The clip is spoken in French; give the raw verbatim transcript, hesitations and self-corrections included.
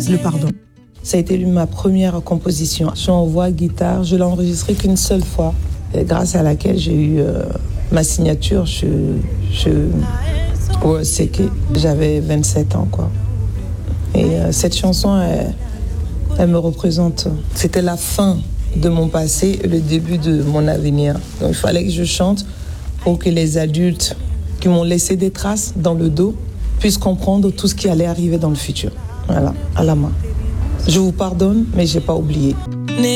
le pardon. Ça a été ma première composition. Je suis en voix, guitare, je l'ai enregistrée qu'une seule fois, grâce à laquelle j'ai eu euh, ma signature. Je, je, ouais, c'est que j'avais vingt-sept ans, quoi. Et euh, cette chanson, elle, elle me représente. C'était la fin de mon passé et le début de mon avenir. Donc il fallait que je chante pour que les adultes qui m'ont laissé des traces dans le dos puissent comprendre tout ce qui allait arriver dans le futur. Voilà, à la main. Je vous pardonne, mais je n'ai pas oublié.